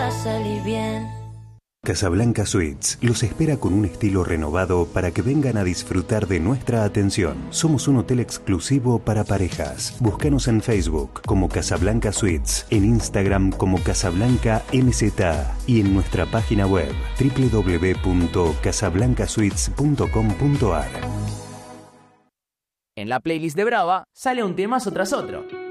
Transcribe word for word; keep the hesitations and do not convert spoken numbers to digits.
a salir bien. Casablanca Suites los espera con un estilo renovado para que vengan a disfrutar de nuestra atención. Somos un hotel exclusivo para parejas. Búscanos en Facebook como Casablanca Suites, en Instagram como Casablanca M Z A y en nuestra página web doble u doble u doble u punto casablanca suites punto com punto a r. En la playlist de Brava sale un temazo tras otro.